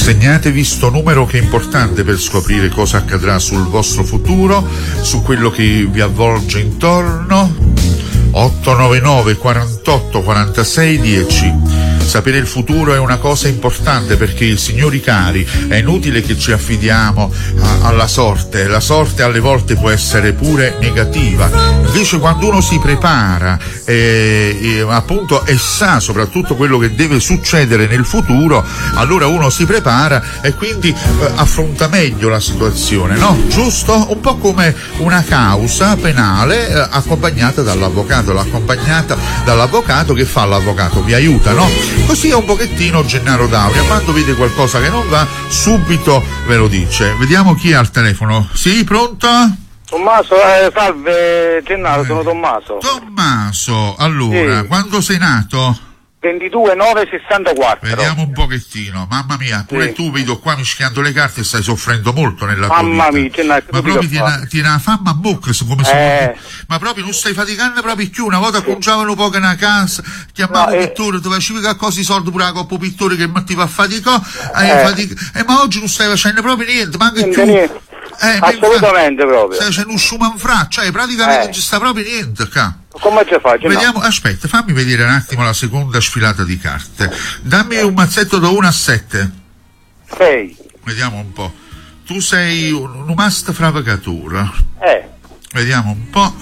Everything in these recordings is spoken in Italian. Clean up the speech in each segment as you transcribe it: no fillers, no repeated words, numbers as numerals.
Segnatevi sto numero che è importante per scoprire cosa accadrà sul vostro futuro, su quello che vi avvolge intorno. 899 48 46 10. Sapere il futuro è una cosa importante perché, signori cari, è inutile che ci affidiamo alla sorte. La sorte alle volte può essere pure negativa. Invece quando uno si prepara appunto e sa soprattutto quello che deve succedere nel futuro, allora uno si prepara e quindi affronta meglio la situazione, no? Giusto? Un po' come una causa penale accompagnata dall'avvocato, che fa l'avvocato? Vi aiuta, no? Così è un pochettino Gennaro D'Auria, quando vede qualcosa che non va subito ve lo dice. Vediamo chi è al telefono. Sì, pronto? Tommaso, salve Gennaro, sono Tommaso. Tommaso, allora, sì. Quando sei nato? 22/9/64. Vediamo un pochettino, mamma mia, pure sì. Tu vedo qua mischiando le carte e stai soffrendo molto nella tua vita. Mamma mia, ma proprio tiene la fame a bocca, come ma proprio non stai faticando proprio più. Una volta cominciavano poco una casa, chiamavo pittore, tu facevi qualcosa i soldi pure la coppa pittore che ti fa faticare, ma oggi non stai facendo proprio niente, manca più. Assolutamente proprio. Stai facendo un schumanfra, cioè praticamente non ci sta proprio niente qua. Come ci faccio? Vediamo, aspetta, fammi vedere un attimo la seconda sfilata di carte. Dammi un mazzetto da 1 a 7. 6. Vediamo un po'. Tu sei un must fravacatura. Vediamo un po'.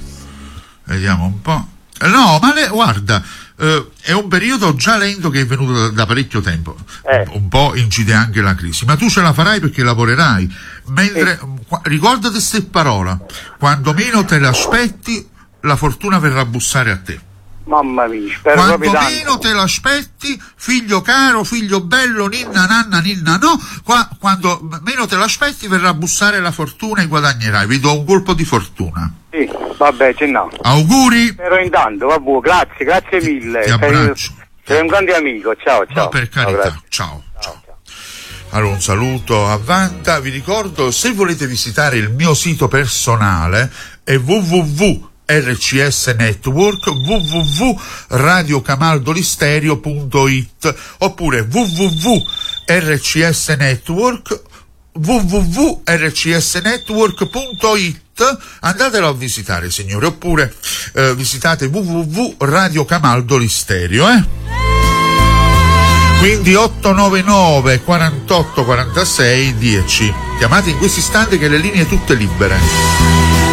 No, ma guarda, è un periodo già lento che è venuto da parecchio tempo. Un po' incide anche la crisi, ma tu ce la farai perché lavorerai. Mentre ricordati queste parole: quando meno te l'aspetti, la fortuna verrà a bussare a te. Mamma mia, spero quando proprio meno tanto. te l'aspetti, figlio caro, figlio bello, ninna nanna ninna no, quando meno te l'aspetti verrà a bussare la fortuna e guadagnerai. Vi do un colpo di fortuna. Sì, vabbè, Gennaro. Auguri. Però intanto, vabbè, grazie mille. Ti abbraccio. Sei un grande amico, ciao. No, per carità, ciao. Allora, un saluto a Vanta. Vi ricordo, se volete visitare il mio sito personale è www.rcs Network, www.radiocamaldolistereo.it oppure www.rcsnetwork, www.rcsnetwork.it. Andatelo a visitare, signore, oppure visitate www.radiocamaldolistereo, Quindi 899 48 46 10. Chiamate in questo istante che le linee tutte libere.